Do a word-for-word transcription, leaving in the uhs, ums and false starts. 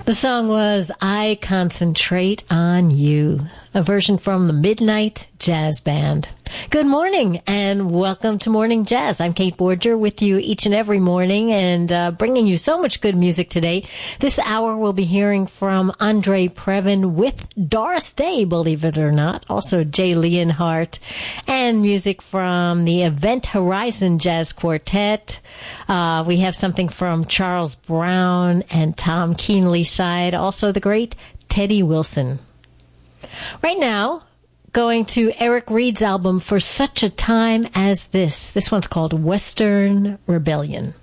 The song was I Concentrate on You, a version from the Midnight Jazz Band. Good morning and welcome to Morning Jazz. I'm Kate Borger with you each and every morning and uh, bringing you so much good music today. This hour we'll be hearing from Andre Previn with Doris Day, believe it or not. Also Jay Leonhardt and music from the Event Horizon Jazz Quartet. Uh, we have something from Charles Brown and Tom Keenly side. Also the great Teddy Wilson. Right now, going to Eric Reed's album For Such a Time as This. This one's called Western Rebellion.